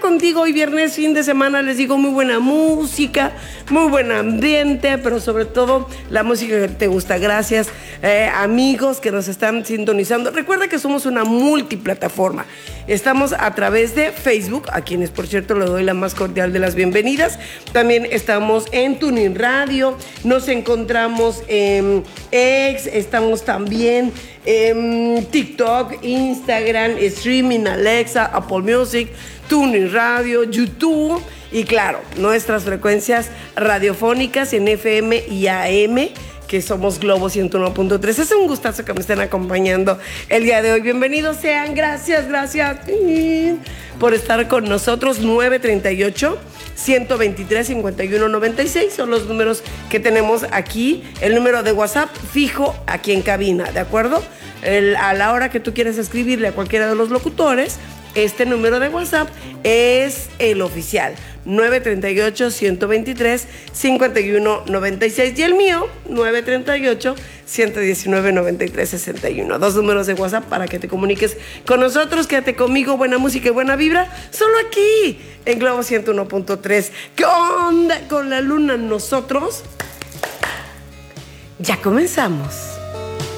contigo hoy viernes, fin de semana. Les digo, muy buena música, muy buen ambiente, pero sobre todo la música que te gusta. Gracias, amigos que nos están sintonizando. Recuerda que somos una multiplataforma. Estamos a través de Facebook, a quienes por cierto le doy la más cordial de las bienvenidas. También estamos en TuneIn Radio, nos encontramos en X, estamos también en TikTok, Instagram, streaming, Alexa, Apple Music, TuneIn Radio, YouTube y claro, nuestras frecuencias radiofónicas en FM y AM, que somos Globo 101.3. Es un gustazo que me estén acompañando el día de hoy. Bienvenidos sean, gracias por estar con nosotros. 938-123-5196 son los números que tenemos aquí. El número de WhatsApp fijo aquí en cabina, ¿de acuerdo? A la hora que tú quieres escribirle a cualquiera de los locutores, este número de WhatsApp es el oficial, 938-123-5196. Y el mío, 938-119-9361. Dos números de WhatsApp para que te comuniques con nosotros. Quédate conmigo, buena música y buena vibra, solo aquí, en Globo 101.3. ¿Qué onda con la luna? Nosotros ya comenzamos.